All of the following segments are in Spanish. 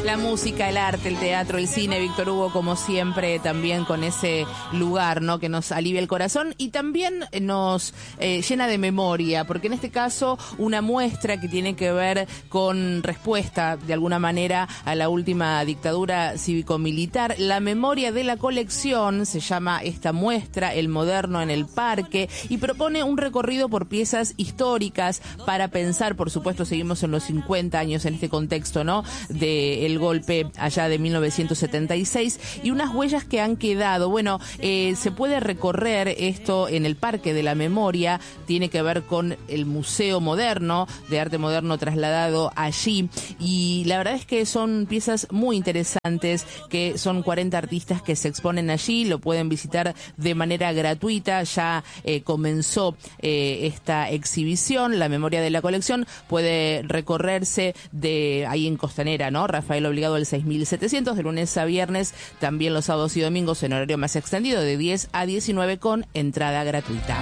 La música, el arte, el teatro, el cine, Víctor Hugo, como siempre, también con ese lugar, ¿no?, que nos alivia el corazón y también nos llena de memoria, porque en este caso una muestra que tiene que ver con respuesta, de alguna manera, a la última dictadura cívico-militar. La memoria de la colección, se llama esta muestra, El Moderno en el Parque, y propone un recorrido por piezas históricas para pensar, por supuesto, seguimos en los 50 años en este contexto, ¿no?, del golpe allá de 1976 y unas huellas que han quedado. Bueno, se puede recorrer esto en el Parque de la Memoria, tiene que ver con el Museo Moderno, de Arte Moderno trasladado allí, y la verdad es que son piezas muy interesantes, que son 40 artistas que se exponen allí, lo pueden visitar de manera gratuita, ya comenzó esta exhibición, La Memoria de la Colección, puede recorrerse de ahí en Costanera, ¿no?, Rafael Obligado al 6700, de lunes a viernes, también los sábados y domingos en horario más extendido, de 10 a 19 con entrada gratuita.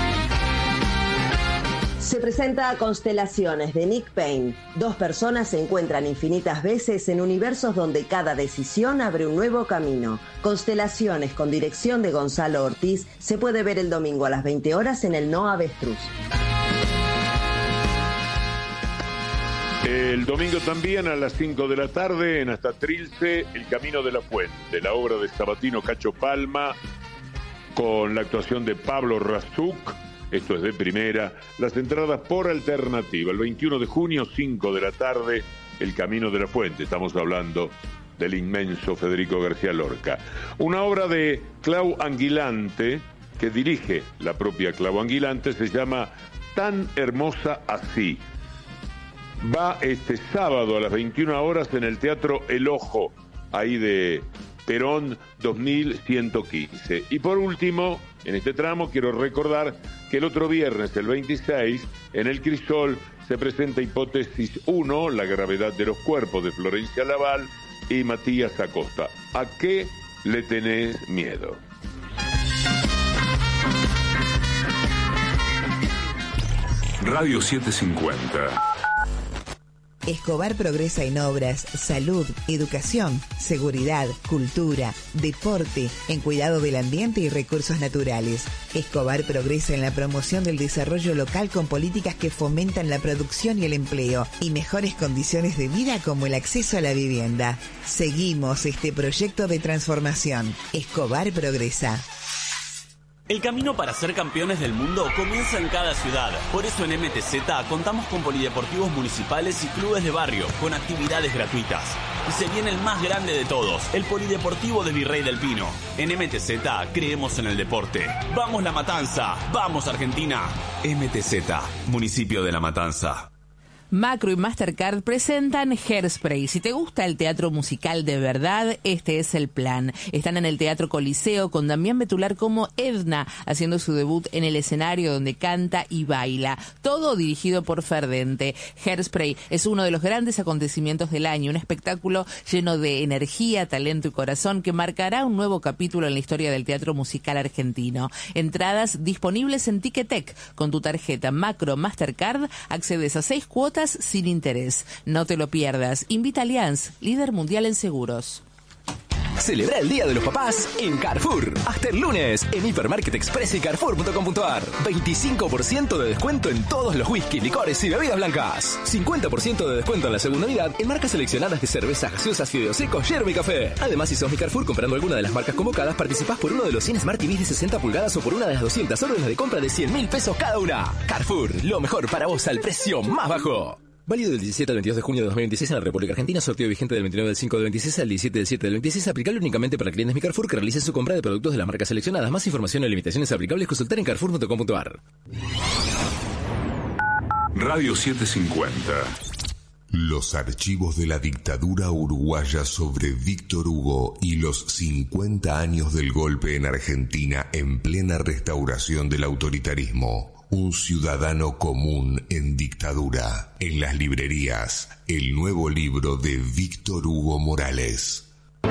Se presenta Constelaciones de Nick Payne. Dos personas se encuentran infinitas veces en universos donde cada decisión abre un nuevo camino. Constelaciones, con dirección de Gonzalo Ortiz, se puede ver el domingo a las 20 horas en el No Avestruz. El domingo también a las 5 de la tarde en Hasta Trilce, El Camino de la Fuente, la obra de Sabatino Cacho Palma, con la actuación de Pablo Razuk, esto es de primera, las entradas por alternativa. El 21 de junio, 5 de la tarde, El Camino de la Fuente, estamos hablando del inmenso Federico García Lorca. Una obra de Clau Anguilante, que dirige la propia Clau Anguilante, se llama Tan Hermosa Así. Va este sábado a las 21 horas en el Teatro El Ojo, ahí de Perón 2115. Y por último, en este tramo quiero recordar que el otro viernes, el 26, en el Crisol se presenta Hipótesis 1, La gravedad de los cuerpos, de Florencia Laval y Matías Acosta. ¿A qué le tenés miedo? Radio 750. Escobar progresa en obras, salud, educación, seguridad, cultura, deporte, en cuidado del ambiente y recursos naturales. Escobar progresa en la promoción del desarrollo local con políticas que fomentan la producción y el empleo y mejores condiciones de vida como el acceso a la vivienda. Seguimos este proyecto de transformación. Escobar progresa. El camino para ser campeones del mundo comienza en cada ciudad. Por eso en MTZ contamos con polideportivos municipales y clubes de barrio, con actividades gratuitas. Y se viene el más grande de todos, el Polideportivo de Virrey del Pino. En MTZ creemos en el deporte. ¡Vamos La Matanza! ¡Vamos Argentina! MTZ, municipio de La Matanza. Macro y Mastercard presentan Hairspray. Si te gusta el teatro musical de verdad, este es el plan. Están en el Teatro Coliseo con Damián Betular como Edna, haciendo su debut en el escenario donde canta y baila. Todo dirigido por Ferdente. Hairspray es uno de los grandes acontecimientos del año, un espectáculo lleno de energía, talento y corazón que marcará un nuevo capítulo en la historia del teatro musical argentino. Entradas disponibles en Ticketek. Con tu tarjeta Macro Mastercard accedes a 6 cuotas sin interés. No te lo pierdas. Invita a Allianz, líder mundial en seguros. Celebra el Día de los Papás en Carrefour. Hasta el lunes en Hipermarket Express y Carrefour.com.ar. 25% de descuento en todos los whisky, licores y bebidas blancas. 50% de descuento en la segunda unidad en marcas seleccionadas de cervezas, gaseosas, fideos secos, yerba y café. Además, si sos mi Carrefour comprando alguna de las marcas convocadas, participás por uno de los 100 Smart TVs de 60 pulgadas o por una de las 200 órdenes de compra de 100.000 pesos cada una. Carrefour, lo mejor para vos al precio más bajo. Válido del 17 al 22 de junio de 2026 en la República Argentina. Sorteo vigente del 29 del 5 del 26 al 17 del 7 del 26. Aplicable únicamente para clientes Mi Carrefour que realicen su compra de productos de las marcas seleccionadas. Más información y limitaciones aplicables consultar en carrefour.com.ar. Radio 750. Los archivos de la dictadura uruguaya sobre Víctor Hugo y los 50 años del golpe en Argentina en plena restauración del autoritarismo. Un ciudadano común en dictadura. En las librerías, el nuevo libro de Víctor Hugo Morales.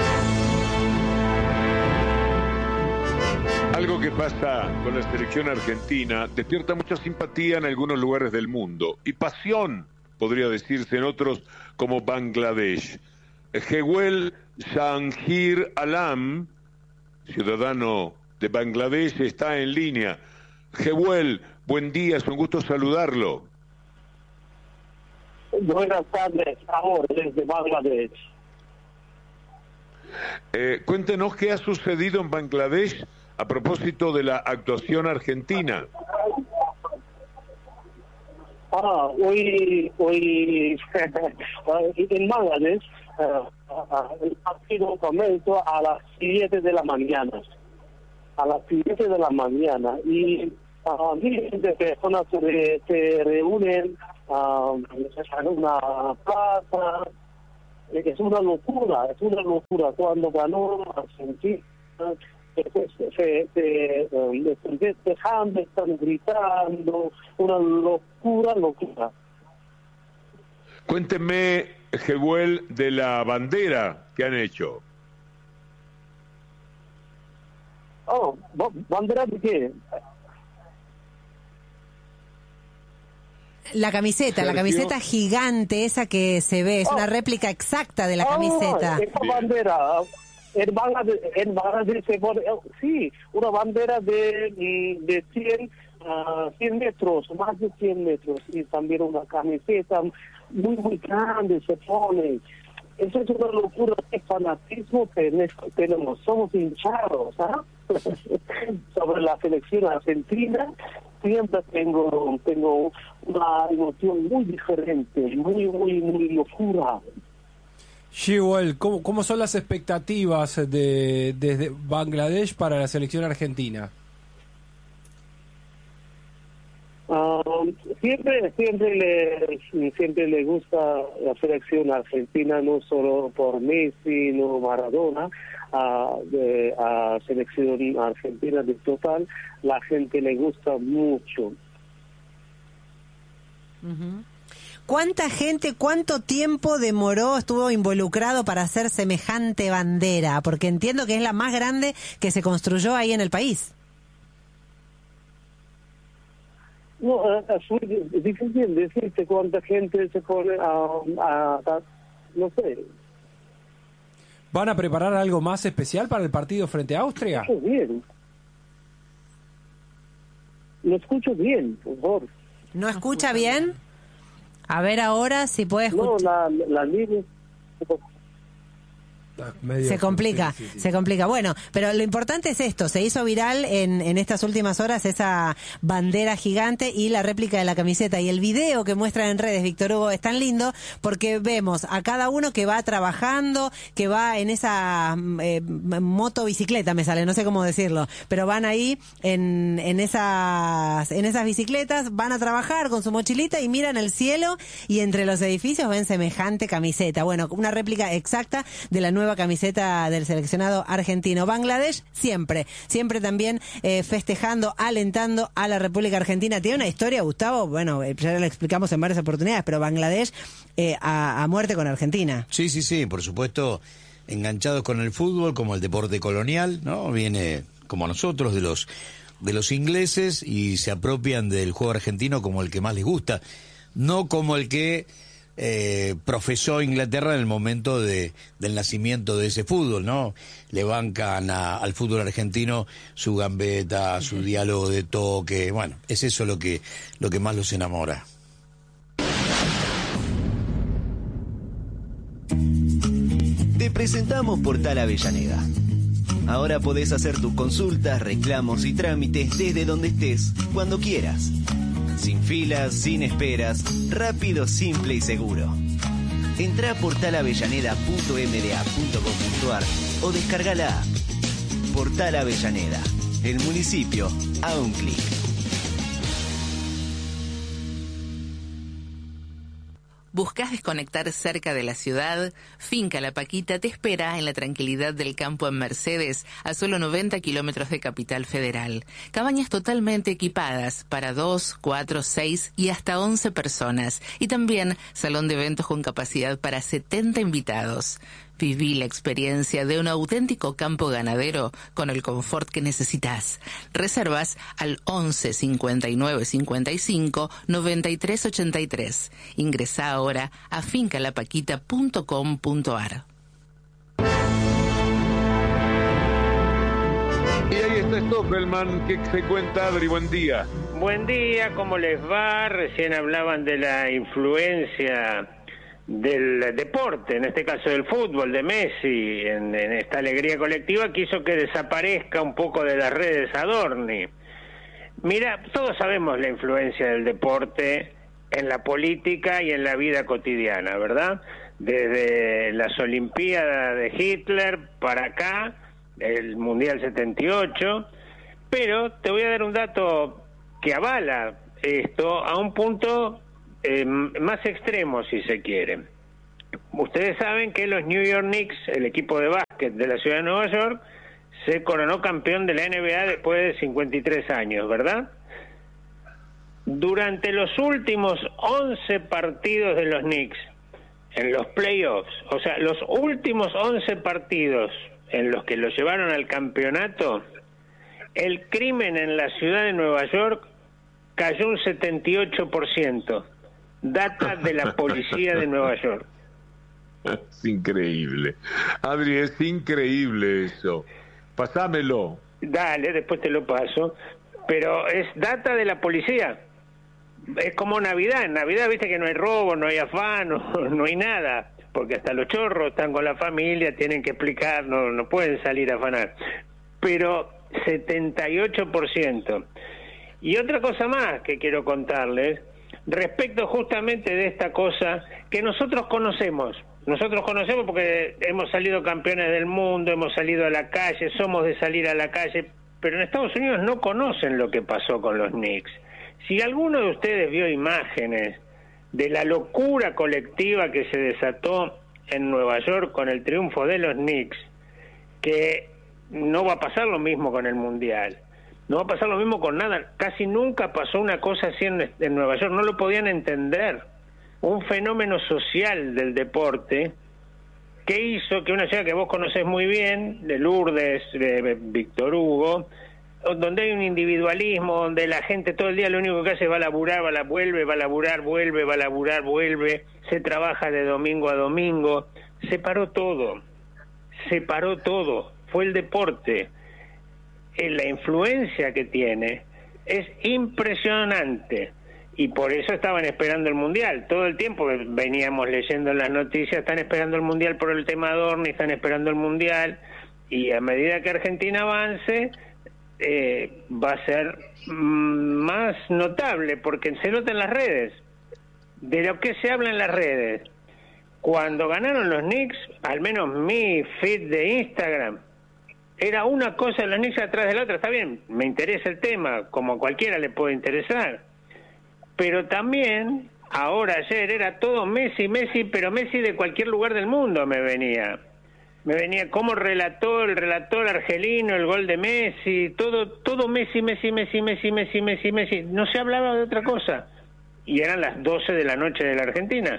Algo que pasa con la selección argentina despierta mucha simpatía en algunos lugares del mundo y pasión, podría decirse, en otros como Bangladesh. Jewel Sangir Alam, ciudadano de Bangladesh, está en línea. Jewel, buen día, es un gusto saludarlo. Buenas tardes, ahora desde Bangladesh. Cuéntenos qué ha sucedido en Bangladesh a propósito de la actuación argentina. Hoy en Bangladesh el partido comenzó a las 7 de la mañana. Y miles de personas se reúnen en una plaza. Es una locura cuando ganó Argentina. Se festejando, están gritando, una locura. Cuéntenme, Jewel, de la bandera que han hecho. ¿Bandera de qué? La camiseta gigante, esa que se ve, es una réplica exacta de la camiseta. Esa bandera, en Bangladesh se pone, sí, una bandera de 100 metros, más de 100 metros, y también una camiseta muy grande se pone. Eso es una locura, es fanatismo que tenemos, somos hinchados, sobre la selección argentina. Siempre tengo una emoción muy diferente, muy locura. Jewel, ¿cómo son las expectativas desde Bangladesh para la selección argentina? Siempre le gusta la selección argentina, no solo por Messi, no Maradona, a selección argentina de total, la gente le gusta mucho. ¿Cuánta gente, cuánto tiempo estuvo involucrado para hacer semejante bandera? Porque entiendo que es la más grande que se construyó ahí en el país. No, es difícil decirte cuánta gente se pone no sé. ¿Van a preparar algo más especial para el partido frente a Austria? Bien. Lo escucho bien, por favor. ¿No escucha bien? A ver ahora si puede escuchar. No, la línea... Se complica. Bueno, pero lo importante es esto, se hizo viral en estas últimas horas esa bandera gigante y la réplica de la camiseta, y el video que muestran en redes, Víctor Hugo, es tan lindo porque vemos a cada uno que va trabajando, que va en esa motobicicleta, me sale, no sé cómo decirlo, pero van ahí en esas bicicletas, van a trabajar con su mochilita y miran el cielo, y entre los edificios ven semejante camiseta. Bueno, una réplica exacta de la nueva camiseta del seleccionado argentino. Bangladesh siempre también festejando, alentando a la República Argentina. Tiene una historia, Gustavo, bueno, ya lo explicamos en varias oportunidades, pero Bangladesh a muerte con Argentina. Sí, por supuesto, enganchados con el fútbol como el deporte colonial, ¿no? Viene como nosotros de los ingleses y se apropian del juego argentino como el que más les gusta, no como el que profesó Inglaterra en el momento del nacimiento de ese fútbol, ¿no? Le bancan al fútbol argentino su gambeta, su diálogo de toque, bueno, es eso lo que más los enamora. Te presentamos Portal Avellaneda. Ahora podés hacer tus consultas, reclamos y trámites desde donde estés, cuando quieras. Sin filas, sin esperas, rápido, simple y seguro. Entrá a portalavellaneda.mda.com.ar o descarga la app. Portal Avellaneda, el municipio a un clic. ¿Buscás desconectar cerca de la ciudad? Finca La Paquita te espera en la tranquilidad del campo en Mercedes, a solo 90 kilómetros de Capital Federal. Cabañas totalmente equipadas para 2, 4, 6 y hasta 11 personas. Y también salón de eventos con capacidad para 70 invitados. Viví la experiencia de un auténtico campo ganadero con el confort que necesitas. Reservas al 11 59 55 93 83. Ingresá ahora a fincalapaquita.com.ar. Y ahí está Stoffelman, que se cuenta, Adri, buen día. Buen día, ¿cómo les va? Recién hablaban de la influencia del deporte, en este caso del fútbol, de Messi, en esta alegría colectiva que hizo que desaparezca un poco de las redes Adorni. Mira, todos sabemos la influencia del deporte en la política y en la vida cotidiana, ¿verdad? Desde las Olimpiadas de Hitler para acá, el Mundial 78, pero te voy a dar un dato que avala esto a un punto más extremo, si se quiere. Ustedes saben que los New York Knicks, el equipo de básquet de la ciudad de Nueva York, se coronó campeón de la NBA después de 53 años, ¿verdad? Durante los últimos 11 partidos de los Knicks, en los playoffs, o sea, los últimos 11 partidos en los que lo llevaron al campeonato, el crimen en la ciudad de Nueva York cayó un 78%. Data de la policía de Nueva York. Es increíble. Adri, es increíble eso. Pasámelo. Dale, después te lo paso. Pero es data de la policía. Es como Navidad. En Navidad, viste que no hay robo, no hay afán, no hay nada. Porque hasta los chorros están con la familia, tienen que explicar, no pueden salir a afanar. Pero 78%. Y otra cosa más que quiero contarles, respecto justamente de esta cosa que nosotros conocemos porque hemos salido campeones del mundo, hemos salido a la calle, somos de salir a la calle, pero en Estados Unidos no conocen lo que pasó con los Knicks. Si alguno de ustedes vio imágenes de la locura colectiva que se desató en Nueva York con el triunfo de los Knicks, que no va a pasar lo mismo con el Mundial, no va a pasar lo mismo con nada, casi nunca pasó una cosa así en Nueva York, no lo podían entender. Un fenómeno social del deporte que hizo que una ciudad que vos conocés muy bien, de Lourdes, de Víctor Hugo, donde hay un individualismo, donde la gente todo el día lo único que hace es va a laburar, vuelve, va a laburar, vuelve, va a laburar, vuelve, se trabaja de domingo a domingo, se paró todo, fue el deporte. La influencia que tiene es impresionante. Y por eso estaban esperando el Mundial. Todo el tiempo veníamos leyendo en las noticias, están esperando el Mundial por el tema Adorni, están esperando el Mundial, y a medida que Argentina avance, va a ser más notable, porque se nota en las redes. De lo que se habla en las redes. Cuando ganaron los Knicks, al menos mi feed de Instagram, era una cosa de los Knicks atrás de la otra. Está bien, me interesa el tema, como a cualquiera le puede interesar. Pero también, ayer, era todo Messi, pero Messi de cualquier lugar del mundo me venía como relató el relator argelino, el gol de Messi, todo Messi, no se hablaba de otra cosa. Y eran las 12 de la noche de la Argentina.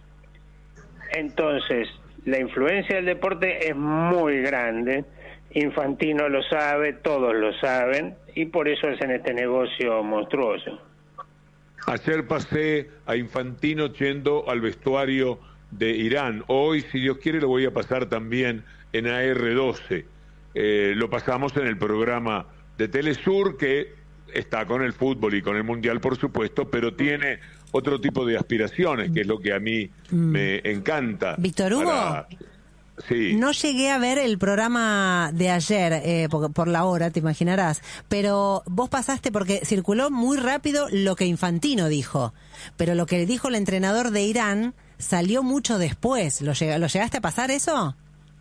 Entonces, la influencia del deporte es muy grande, Infantino lo sabe, todos lo saben, y por eso hacen este negocio monstruoso. Ayer pasé a Infantino yendo al vestuario de Irán. Hoy, si Dios quiere, lo voy a pasar también en AR12. Lo pasamos en el programa de Telesur, que está con el fútbol y con el Mundial, por supuesto, pero tiene otro tipo de aspiraciones, que es lo que a mí me encanta. Víctor Hugo, sí. No llegué a ver el programa de ayer, por la hora, te imaginarás, pero vos pasaste, porque circuló muy rápido lo que Infantino dijo, pero lo que dijo el entrenador de Irán salió mucho después. ¿Lo llegaste a pasar eso?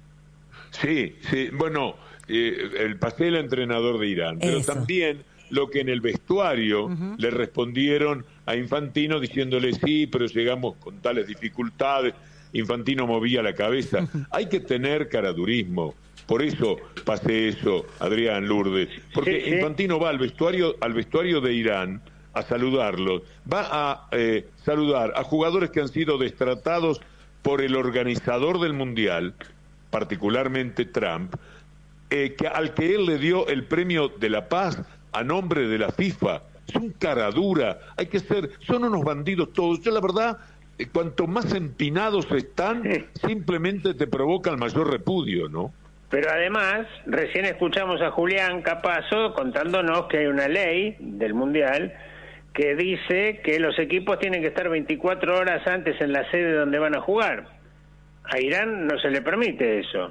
Sí, bueno, pasé el entrenador de Irán, pero también lo que en el vestuario le respondieron a Infantino diciéndole sí, pero llegamos con tales dificultades. Infantino movía la cabeza. Hay que tener caradurismo. Por eso pasé eso, Adrián, Lourdes. Porque Infantino va al vestuario de Irán a saludarlos. Va a saludar a jugadores que han sido destratados por el organizador del Mundial, particularmente Trump, al que él le dio el premio de la paz a nombre de la FIFA. Son caradura. Son unos bandidos todos. Yo, la verdad, cuanto más empinados están, simplemente te provoca el mayor repudio, ¿no? Pero además, recién escuchamos a Julián Capazo contándonos que hay una ley del Mundial que dice que los equipos tienen que estar 24 horas antes en la sede donde van a jugar. A Irán no se le permite eso.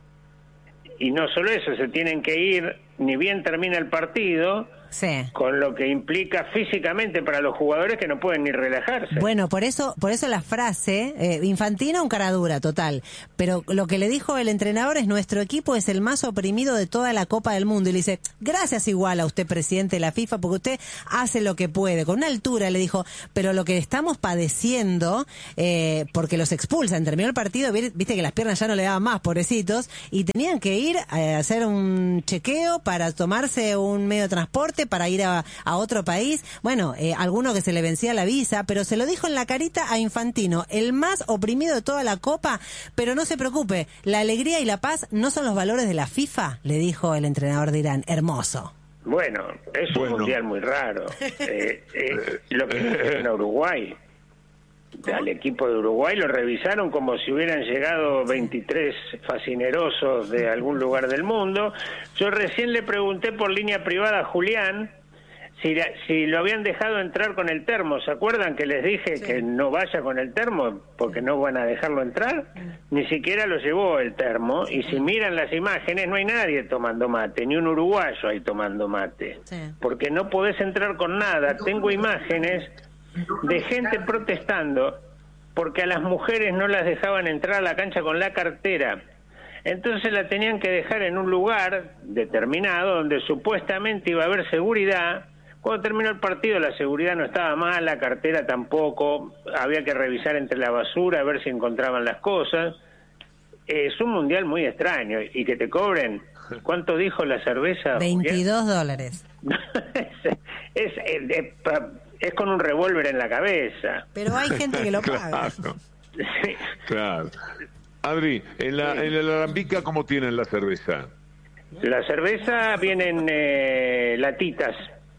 Y no solo eso, se tienen que ir, ni bien termina el partido, con lo que implica físicamente para los jugadores que no pueden ni relajarse. Bueno, por eso la frase, Infantino un cara dura, total, pero lo que le dijo el entrenador es: nuestro equipo es el más oprimido de toda la Copa del Mundo. Y le dice: gracias igual a usted, presidente de la FIFA, porque usted hace lo que puede. Con una altura le dijo, pero lo que estamos padeciendo, porque los expulsan, terminó el partido, viste que las piernas ya no le daban más, pobrecitos, y tenían que ir a hacer un chequeo para tomarse un medio de transporte, para ir a otro país. Bueno, alguno que se le vencía la visa, pero se lo dijo en la carita a Infantino: el más oprimido de toda la Copa, pero no se preocupe, la alegría y la paz no son los valores de la FIFA, le dijo el entrenador de Irán. Hermoso. Bueno, es un mundial muy raro. Lo que hicieron en Uruguay, al equipo de Uruguay lo revisaron como si hubieran llegado 23 fascinerosos de algún lugar del mundo. Yo recién le pregunté por línea privada a Julián si lo habían dejado entrar con el termo. ¿Se acuerdan que les dije que no vaya con el termo porque no van a dejarlo entrar? Ni siquiera lo llevó el termo, y si miran las imágenes no hay nadie tomando mate, ni un uruguayo ahí tomando mate, porque no podés entrar con nada. Tengo imágenes de gente protestando porque a las mujeres no las dejaban entrar a la cancha con la cartera. Entonces la tenían que dejar en un lugar determinado donde supuestamente iba a haber seguridad. Cuando terminó el partido la seguridad no estaba mal, la cartera tampoco, había que revisar entre la basura a ver si encontraban las cosas. Es un mundial muy extraño, y que te cobren, ¿cuánto dijo la cerveza? $22. Es con un revólver en la cabeza. Pero hay gente que lo paga. Claro. Claro. Adri, en la Alambica, ¿cómo tienen la cerveza? La cerveza viene en latitas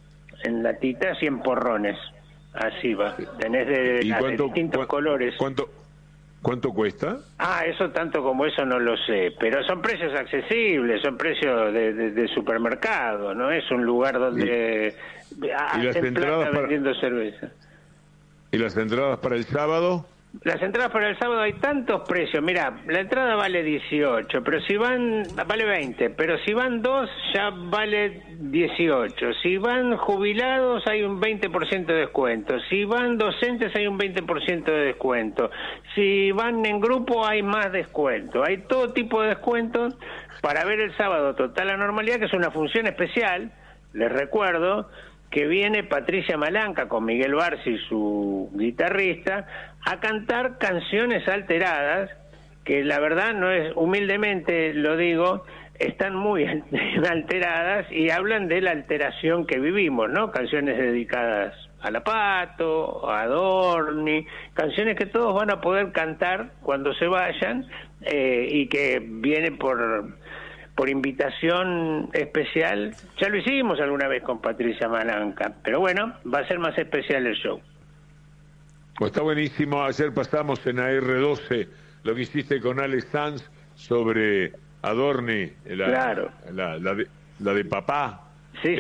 y en porrones. Así va. Tenés de distintos colores. ¿Cuánto cuesta? Eso tanto como eso no lo sé, pero son precios accesibles, son precios de supermercado, no es un lugar donde hacen plata vendiendo cerveza. ¿Y las entradas para el sábado? Las entradas para el sábado hay tantos precios. Mira, la entrada vale 18, pero si vale 20, pero si van dos ya vale 18. Si van jubilados hay un 20% de descuento. Si van docentes hay un 20% de descuento. Si van en grupo hay más descuento. Hay todo tipo de descuentos para ver el sábado Total Anormalidad, que es una función especial. Les recuerdo que viene Patricia Malanca con Miguel Barsi, su guitarrista, a cantar canciones alteradas, que la verdad no es, humildemente lo digo, están muy alteradas y hablan de la alteración que vivimos, ¿no? Canciones dedicadas a la Pato, a Dorni, canciones que todos van a poder cantar cuando se vayan, y que viene por invitación especial. Ya lo hicimos alguna vez con Patricia Malanca, pero bueno, va a ser más especial el show. Pues está buenísimo. Ayer pasamos en AR12 lo que hiciste con Alex Sanz sobre Adorni, claro. la de papá. Sí,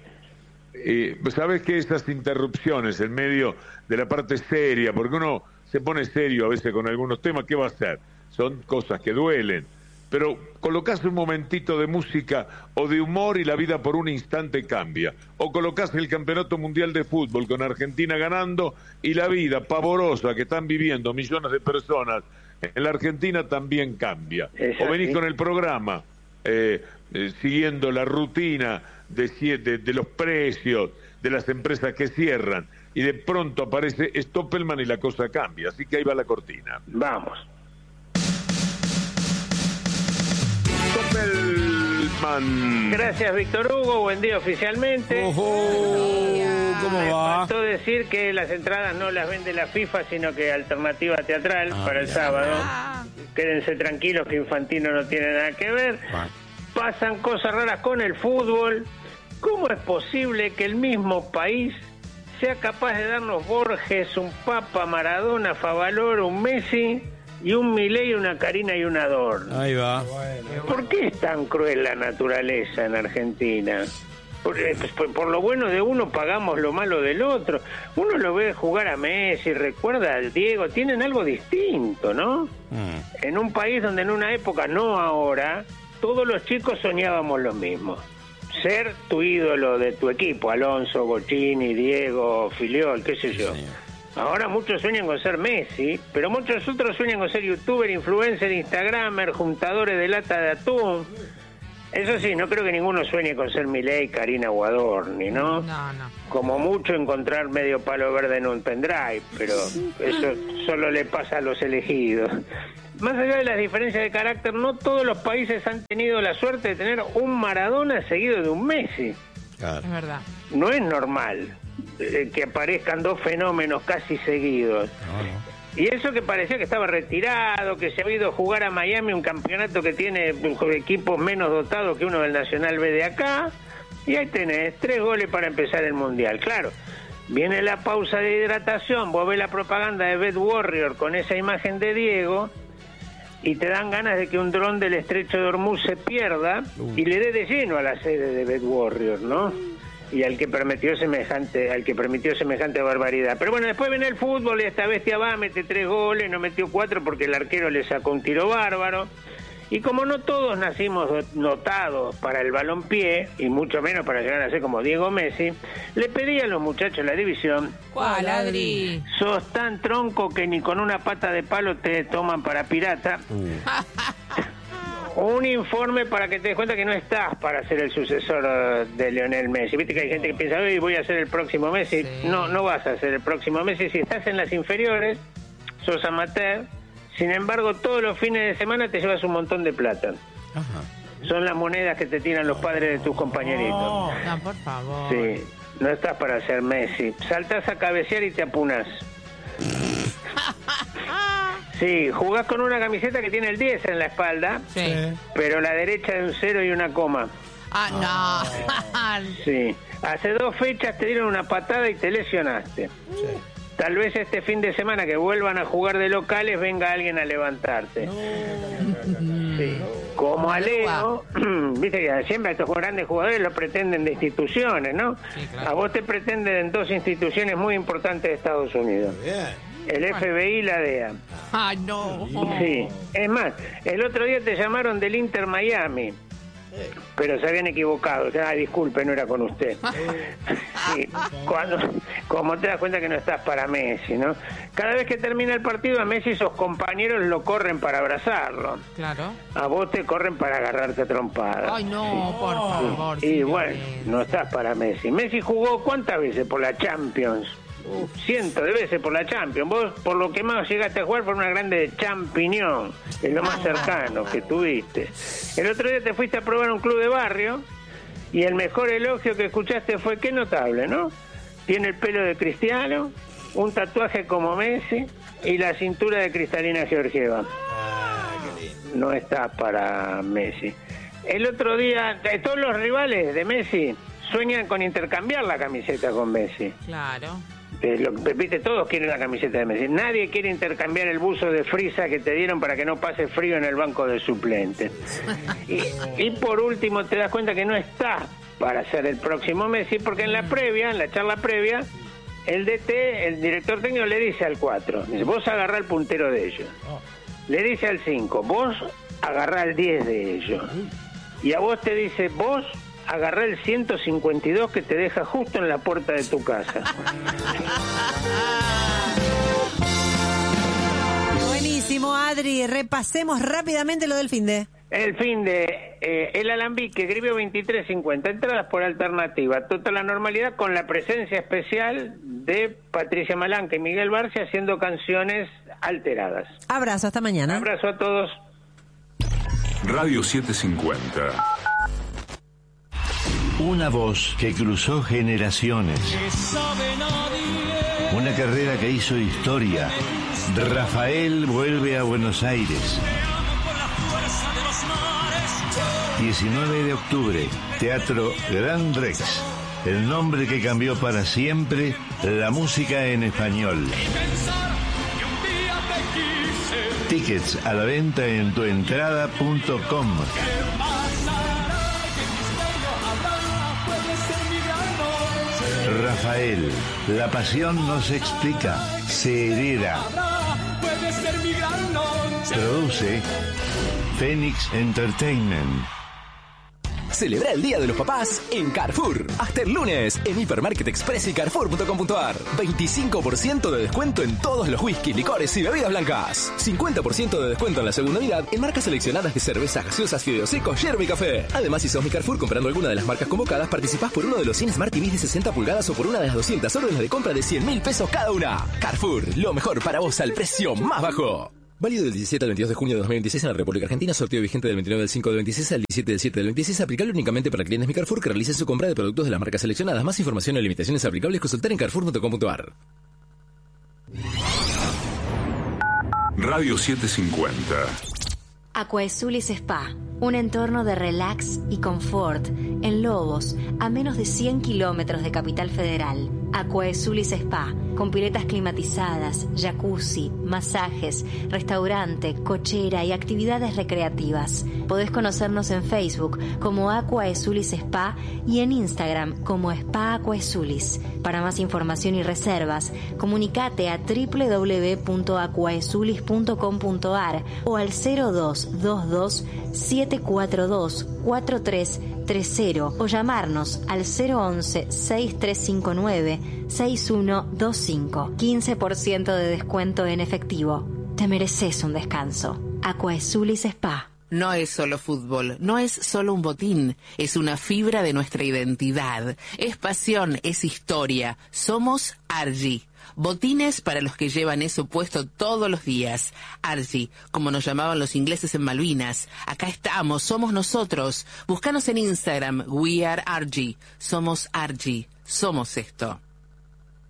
sí. ¿Sabes qué? Esas interrupciones en medio de la parte seria, porque uno se pone serio a veces con algunos temas, ¿qué va a hacer? Son cosas que duelen. Pero colocás un momentito de música o de humor y la vida por un instante cambia. O colocás el Campeonato Mundial de Fútbol con Argentina ganando y la vida pavorosa que están viviendo millones de personas en la Argentina también cambia. O venís con el programa siguiendo la rutina de los precios de las empresas que cierran y de pronto aparece Stoppelman y la cosa cambia. Así que ahí va la cortina. Vamos. Stoppelman. Gracias, Víctor Hugo. Buen día oficialmente. ¿Cómo va? Me faltó decir que las entradas no las vende la FIFA, sino que Alternativa Teatral para el sábado. Quédense tranquilos que Infantino no tiene nada que ver. Pasan cosas raras con el fútbol. ¿Cómo es posible que el mismo país sea capaz de darnos Borges, un Papa, Maradona, Favaloro, un Messi, y un Milei, una Karina y un Adorno. Ahí va. ¿Por qué es tan cruel la naturaleza en Argentina? Por lo bueno de uno pagamos lo malo del otro. Uno lo ve jugar a Messi, recuerda al Diego, tienen algo distinto, ¿no? En un país donde en una época, no ahora, todos los chicos soñábamos lo mismo. Ser tu ídolo de tu equipo, Alonso, Bochini, Diego, Filiol, qué sé yo. Ahora muchos sueñan con ser Messi, pero muchos otros sueñan con ser youtuber, influencer, instagramer, juntadores de lata de atún. Eso sí, no creo que ninguno sueñe con ser Milei, Karina o Adorni, ¿no? No. Como mucho encontrar medio palo verde en un pendrive, pero eso solo le pasa a los elegidos. Más allá de las diferencias de carácter, no todos los países han tenido la suerte de tener un Maradona seguido de un Messi. Claro. Es verdad. No es normal que aparezcan dos fenómenos casi seguidos. No. Y eso que parecía que estaba retirado, que se había ido a jugar a Miami, un campeonato que tiene equipos menos dotados que uno del Nacional B de acá, y ahí tenés 3 goles para empezar el Mundial. Claro, viene la pausa de hidratación, vos ves la propaganda de Bed Warrior con esa imagen de Diego, y te dan ganas de que un dron del Estrecho de Hormuz se pierda y le dé de lleno a la sede de Bed Warrior, ¿no? Y al que permitió semejante barbaridad. Pero bueno, después viene el fútbol y esta bestia va, mete 3 goles, no metió 4 porque el arquero le sacó un tiro bárbaro. Y como no todos nacimos dotados para el balompié, y mucho menos para llegar a ser como Diego Messi, le pedí a los muchachos de la división: ¿Cuál, Adri? Sos tan tronco que ni con una pata de palo te toman para pirata. Un informe para que te des cuenta que no estás para ser el sucesor de Lionel Messi. Viste que hay gente que piensa, hoy voy a ser el próximo Messi. Sí. No vas a ser el próximo Messi. Si estás en las inferiores, sos amateur. Sin embargo, todos los fines de semana te llevas un montón de plata. Ajá. Son las monedas que te tiran los padres de tus compañeritos. No, por favor. Sí, no estás para ser Messi. Saltás a cabecear y te apunás. Sí, jugás con una camiseta que tiene el 10 en la espalda, sí, pero la derecha de un 0 y una coma. No. Sí, hace 2 fechas te dieron una patada y te lesionaste. Sí. Tal vez este fin de semana que vuelvan a jugar de locales venga alguien a levantarte. Sí. Como a Leo, viste que siempre a estos grandes jugadores lo pretenden de instituciones, ¿no? Sí, claro. A vos te pretenden 2 instituciones muy importantes de Estados Unidos. Bien. El FBI y la DEA. ¡Ay, no! Sí. Es más, el otro día te llamaron del Inter Miami, pero se habían equivocado. Disculpe, no era con usted. Sí. Como te das cuenta que no estás para Messi, ¿no? Cada vez que termina el partido, a Messi sus compañeros lo corren para abrazarlo. Claro. A vos te corren para agarrarte a trompadas. ¡Ay, no! Sí. Por favor. Y bueno, no estás para Messi. Messi jugó ¿cuántas veces por la Champions? Cientos de veces por la Champions. Vos, por lo que más llegaste a jugar, por una grande champiñón, es lo más cercano que tuviste. El otro día te fuiste a probar un club de barrio y el mejor elogio que escuchaste fue: qué notable, ¿no? Tiene el pelo de Cristiano, un tatuaje como Messi y la cintura de Cristalina Georgieva. No está para Messi. El otro día, todos los rivales de Messi sueñan con intercambiar la camiseta con Messi. Claro. Viste, todos quieren la camiseta de Messi. Nadie quiere intercambiar el buzo de frisa que te dieron para que no pase frío en el banco de suplentes. Y por último te das cuenta que no estás para ser el próximo Messi, porque en la charla previa, el DT, el director técnico, le dice al 4, dice: vos agarrá el puntero de ellos. Le dice al 5, vos agarrá el 10 de ellos. Y a vos te dice: vos agarrá el 152 que te deja justo en la puerta de tu casa. Buenísimo, Adri. Repasemos rápidamente lo del finde. El finde, el Alambique, Grivio 2350, entradas por alternativa, toda la normalidad, con la presencia especial de Patricia Malanca y Miguel Barcia haciendo canciones alteradas. Abrazo, hasta mañana. Abrazo a todos. Radio 750. Una voz que cruzó generaciones. Una carrera que hizo historia. Rafael vuelve a Buenos Aires. 19 de octubre, Teatro Gran Rex. El nombre que cambió para siempre la música en español. Tickets a la venta en tuentrada.com. Rafael, la pasión no se explica, se hereda. Produce Phoenix Entertainment. Celebra el Día de los Papás en Carrefour. Hasta el lunes en Hipermarket Express y Carrefour.com.ar. 25% de descuento en todos los whisky, licores y bebidas blancas. 50% de descuento en la segunda unidad en marcas seleccionadas de cervezas, gaseosas, fideos secos, yerba y café. Además, si sos mi Carrefour comprando alguna de las marcas convocadas, participás por uno de los 100 Smart TVs de 60 pulgadas o por una de las 200 órdenes de compra de 100.000 pesos cada una. Carrefour, lo mejor para vos al precio más bajo. Válido del 17 al 22 de junio de 2026 en la República Argentina. Sorteo vigente del 29 del 5 del 26 al 17 del 7 del 26. Aplicable únicamente para clientes Mi Carrefour que realicen su compra de productos de las marcas seleccionadas. Más información y limitaciones aplicables consultar en Carrefour.com.ar. Radio 750. Aquaesulis Spa, un entorno de relax y confort en Lobos, a menos de 100 kilómetros de Capital Federal. Aquaesulis Spa, con piletas climatizadas, jacuzzi, masajes, restaurante, cochera y actividades recreativas. Podés conocernos en Facebook como Aquaesulis Spa y en Instagram como Spa Aquaesulis. Para más información y reservas, comunicate a www.aquaesulis.com.ar o al 0222 742 4330 o llamarnos al 011 6359 6125. 15% de descuento en efectivo. Te mereces un descanso. Aquaesulis Spa. No es solo fútbol, no es solo un botín, es una fibra de nuestra identidad, es pasión, es historia. Somos Argy. Botines para los que llevan eso puesto todos los días. Argy, como nos llamaban los ingleses en Malvinas. Acá estamos, somos nosotros. Búscanos en Instagram, We Are Argy. Somos Argy, somos esto.